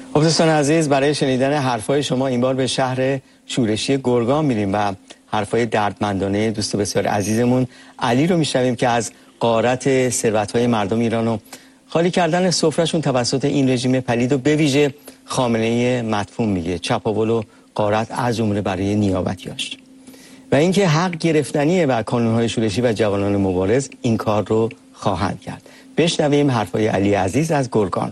خب دوستان عزیز، برای شنیدن حرفای شما این بار به شهر شورشی گرگان میریم و حرفای دردمندانه دوست بسیار عزیزمون علی رو میشنویم که از غارت ثروت‌های مردم ایران و خالی کردن سفرهشون توسط این رژیم پلید و به ویژه خامنه‌ای مدفون میگه چپاول و غارت از جمله برای نیابتیاش و اینکه حق گرفتنیه و کانون‌های شورشی و جوانان مبارز این کار رو خواهند کرد. بشنویم حرفای علی عزیز از گرگان رو.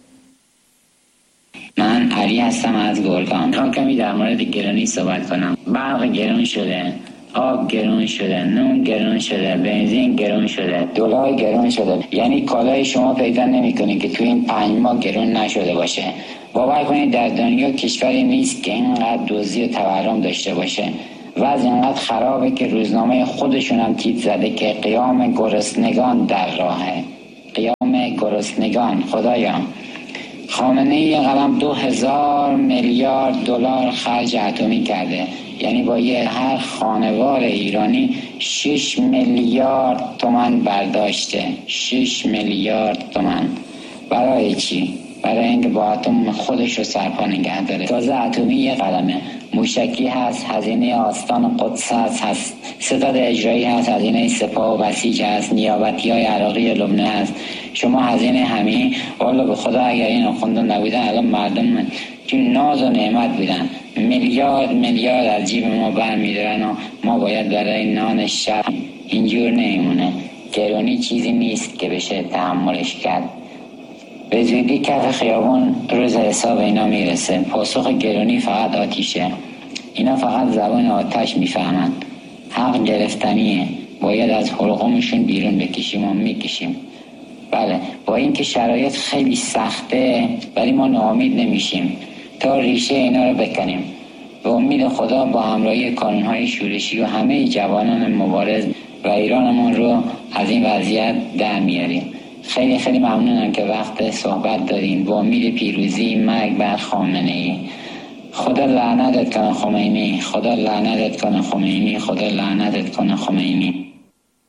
من علی هستم از گرگان. میخوام کمی در مورد گرانی صحبت کنم. برق گران شده، آب گران شده، نون گران شده، بنزین گران شده، دلار گران شده. یعنی کالای شما پیدا نمی‌کنید که تو این 5 ماه گران نشده باشه. باور کنید در دنیا کشوری نیست که اینقدر دزدی و تورم داشته باشه. وضع اینقدر خرابه که روزنامه خودشون هم تیتر زده که قیام گرسنگان در راهه. قیام گرسنگان. خدایا، خامنه ای قلم 2000 میلیارد دلار خرج اتمی کرده. یعنی با هر خانوار ایرانی 6 میلیارد تومان برداشته. 6 میلیارد تومان. برای چی؟ برای اینکه با اتم خودش رو سرپا نگه داره. تازه اتمی یه قلمه، موشکی هست، هزینه آستان قدس هست، ستاد اجرایی هست، هزینه سپاه و بسیج هست، نیابتی های عراقی لبنان هست. شما هزینه همین والا به خدا اگر این آخونده نبودن الان مردم تو ناز و نعمت بودن. میلیارد میلیارد از جیب ما برمیدارن و ما باید برای نان شب. اینجور نمیمونه. گرانی چیزی نیست که بشه تحملش کرد. به زودی کف خیابون روز حساب اینا میرسه. پاسخ گرانی فقط آتیشه. اینا فقط زبان آتش میفهمن. حق گرفتنیه. باید از حلقومشون بیرون بکشیم و میکشیم. بله، با اینکه شرایط خیلی سخته ولی ما ناامید نمیشیم تا ریشه اینا رو بکنیم. به امید خدا با همراهی کانون‌های شورشی و همه جوانان مبارز و ایرانمون رو از این وضعیت در میاریم. خیلی خیلی ممنونم که وقت صحبت دارین. با امید پیروزی. مرگ بر خامنه‌ای. خدا لعنتت کنه خمینی. خدا لعنتت کنه خمینی. خدا لعنتت کنه خمینی.